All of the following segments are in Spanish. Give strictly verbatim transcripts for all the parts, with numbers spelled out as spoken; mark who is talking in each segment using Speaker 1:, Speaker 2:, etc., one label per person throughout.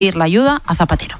Speaker 1: la ayuda a Zapatero.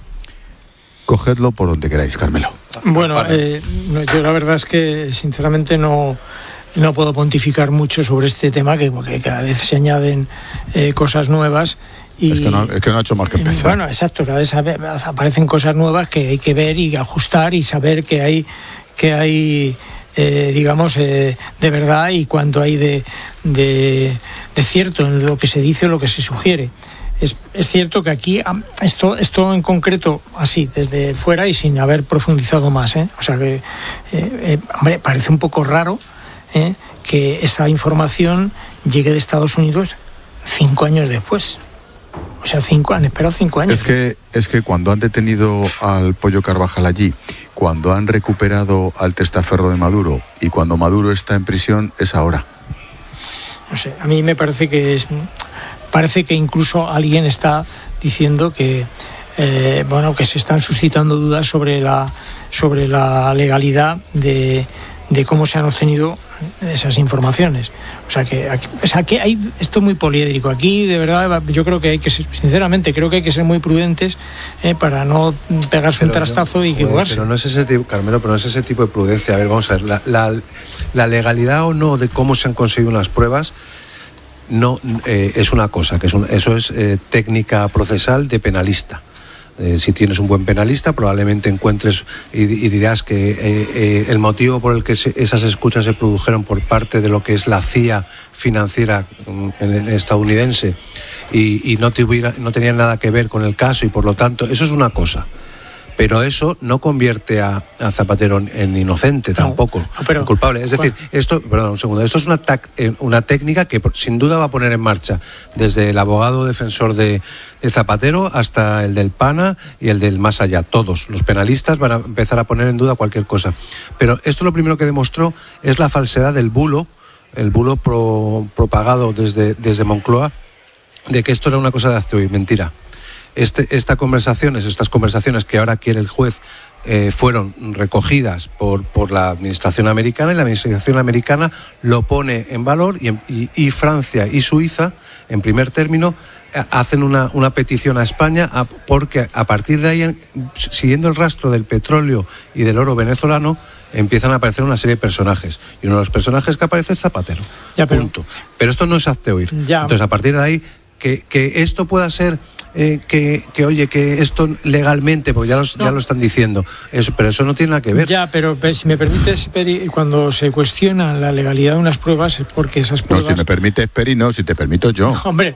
Speaker 2: Cogedlo por donde queráis, Carmelo.
Speaker 3: Bueno, eh, no, yo la verdad es que sinceramente no, no puedo pontificar mucho sobre este tema, que porque cada vez se añaden eh, cosas nuevas. Y,
Speaker 2: es, que no, es que no ha hecho más que empezar.
Speaker 3: Bueno, exacto, cada vez aparecen cosas nuevas que hay que ver y ajustar y saber que hay, que hay eh, digamos, eh, de verdad y cuánto hay de, de, de cierto en lo que se dice o lo que se sugiere. Es, es cierto que aquí, esto, esto en concreto, así, desde fuera y sin haber profundizado más, ¿eh? O sea que, eh, eh, hombre, parece un poco raro ¿eh? que esta información llegue de Estados Unidos cinco años después. O sea, cinco, han esperado cinco años.
Speaker 2: Es que, es que cuando han detenido al Pollo Carvajal allí, cuando han recuperado al testaferro de Maduro y cuando Maduro está en prisión, es ahora.
Speaker 3: No sé, a mí me parece que es... Parece que incluso alguien está diciendo que eh, bueno que se están suscitando dudas sobre la sobre la legalidad de, de cómo se han obtenido esas informaciones. O sea que aquí, o sea que hay esto es muy poliédrico. Aquí de verdad yo creo que hay que ser, sinceramente creo que hay que ser muy prudentes eh, para no pegarse pero un trastazo no, y equivocarse.
Speaker 4: Pero no es ese tipo, Carmelo, pero no es ese tipo de prudencia. A ver, vamos a ver, la, la, la legalidad o no de cómo se han conseguido unas pruebas. No, eh, es una cosa, que es un, eso es eh, técnica procesal de penalista. Eh, si tienes un buen penalista, probablemente encuentres y, y dirás que eh, eh, el motivo por el que se, esas escuchas se produjeron por parte de lo que es la C I A financiera eh, estadounidense y, y no, tuviera, no tenían nada que ver con el caso y por lo tanto, eso es una cosa. Pero eso no convierte a, a Zapatero en inocente tampoco, no, no, pero, en culpable. Es decir, esto, perdón, un segundo, esto es una, tac, una técnica que sin duda va a poner en marcha desde el abogado defensor de, de Zapatero hasta el del PANA y el del más allá. Todos los penalistas van a empezar a poner en duda cualquier cosa. Pero esto lo primero que demostró es la falsedad del bulo, el bulo pro, propagado desde, desde Moncloa, de que esto era una cosa de hazte oír, mentira. Este, esta conversaciones, estas conversaciones que ahora quiere el juez eh, fueron recogidas por, por la administración americana y la administración americana lo pone en valor y, y, y Francia y Suiza, en primer término, hacen una, una petición a España a, porque a partir de ahí, siguiendo el rastro del petróleo y del oro venezolano, empiezan a aparecer una serie de personajes. Y uno de los personajes que aparece es Zapatero.
Speaker 3: Ya, pero,
Speaker 4: punto. Pero esto no es hazte oír.
Speaker 3: Ya.
Speaker 4: Entonces, a partir de ahí, que, que esto pueda ser... Eh, que, que oye, que esto legalmente, porque ya, los, no. ya lo están diciendo, eso, pero eso no tiene nada que ver.
Speaker 3: Ya, pero, pero si me permites, Peri, cuando se cuestiona la legalidad de unas pruebas es porque esas pruebas...
Speaker 2: No, si me permites, Peri, no, si te permito yo.
Speaker 3: No, hombre,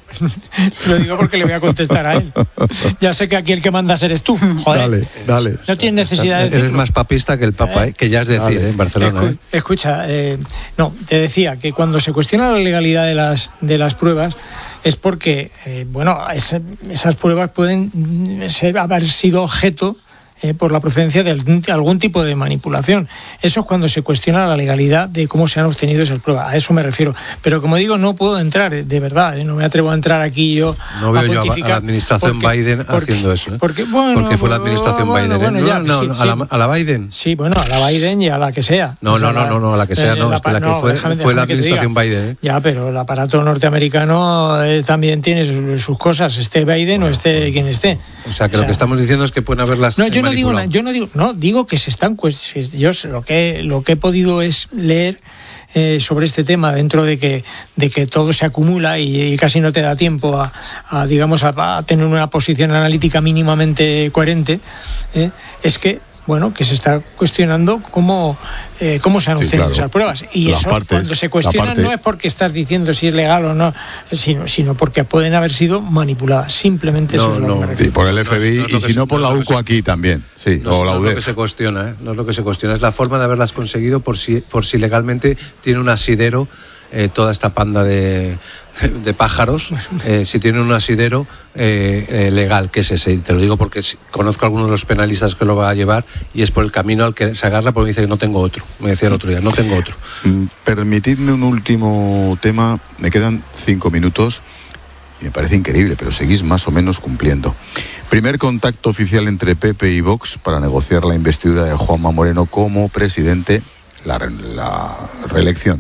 Speaker 3: lo digo porque le voy a contestar a él. Ya sé que aquí el que mandas eres tú, joder.
Speaker 2: Dale, dale.
Speaker 3: No tienes necesidad de decirlo.
Speaker 4: Eres más papista que el Papa, ¿eh? Que ya es decir, ¿eh? En Barcelona.
Speaker 3: Escu-
Speaker 4: ¿eh?
Speaker 3: Escucha, eh, no, te decía que cuando se cuestiona la legalidad de las, de las pruebas es porque, eh, bueno, es, esas pruebas pueden ser, haber sido objeto eh, por la procedencia de algún, de algún tipo de manipulación. Eso es cuando se cuestiona la legalidad de cómo se han obtenido esas pruebas. A eso me refiero. Pero como digo, no puedo entrar, de verdad, ¿eh? No me atrevo a entrar aquí yo
Speaker 4: no veo
Speaker 3: a
Speaker 4: pontificar. Yo a la administración porque, Biden
Speaker 3: porque,
Speaker 4: haciendo eso. ¿eh?
Speaker 3: Porque, bueno,
Speaker 4: porque fue la administración
Speaker 3: bueno,
Speaker 4: Biden.
Speaker 3: Bueno,
Speaker 4: ¿eh?
Speaker 3: ya,
Speaker 4: no,
Speaker 3: sí,
Speaker 4: no,
Speaker 3: sí.
Speaker 4: A, la, a la Biden.
Speaker 3: Sí, bueno, a la Biden y a la que sea.
Speaker 4: No,
Speaker 3: o sea,
Speaker 4: no, no, no, no, a la que sea, no,
Speaker 3: la,
Speaker 4: es que la que
Speaker 3: no,
Speaker 4: fue,
Speaker 3: déjame,
Speaker 4: fue
Speaker 3: déjame
Speaker 4: la administración Biden. ¿eh?
Speaker 3: Ya, pero el aparato norteamericano eh, también tiene sus, sus cosas, esté Biden bueno, o esté bueno. quien esté.
Speaker 4: O sea, que
Speaker 3: o
Speaker 4: lo
Speaker 3: sea,
Speaker 4: que estamos diciendo es que pueden haberlas.
Speaker 3: No, yo no digo nada, yo no digo, no, digo que se están, pues, yo lo que lo que he podido es leer eh, sobre este tema dentro de que de que todo se acumula y, y casi no te da tiempo a, a digamos a, a tener una posición analítica mínimamente coherente, eh, es que bueno, que se está cuestionando cómo, eh, cómo se han obtenido sí, claro. esas pruebas. Y
Speaker 2: las
Speaker 3: eso,
Speaker 2: partes,
Speaker 3: cuando se cuestiona,
Speaker 2: parte...
Speaker 3: no es porque estás diciendo si es legal o no, sino, sino porque pueden haber sido manipuladas. Simplemente
Speaker 4: no,
Speaker 3: eso es lo
Speaker 4: no,
Speaker 3: que me refiero.
Speaker 2: Sí, por el F B I
Speaker 4: no, no,
Speaker 2: y si no por la U C O aquí también. Sí,
Speaker 4: no,
Speaker 2: o la
Speaker 4: no
Speaker 2: U D E F.
Speaker 4: No es lo que se cuestiona, ¿eh? No es lo que se cuestiona, es la forma de haberlas conseguido por si, por si legalmente tiene un asidero eh, toda esta panda de... de pájaros, eh, si tienen un asidero eh, eh, legal, que es ese. Te lo digo porque conozco a algunos de los penalistas que lo va a llevar y es por el camino al que se agarra porque me dice que no tengo otro. Me decía el otro día, no tengo otro.
Speaker 2: Mm, permitidme un último tema, me quedan cinco minutos y me parece increíble, pero seguís más o menos cumpliendo. Primer contacto oficial entre P P y Vox para negociar la investidura de Juanma Moreno como presidente, la, la reelección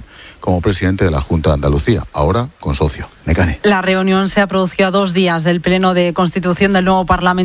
Speaker 2: como presidente de la Junta de Andalucía, ahora con socio, Mecane.
Speaker 1: La reunión se ha producido a dos días del Pleno de Constitución del nuevo Parlamento.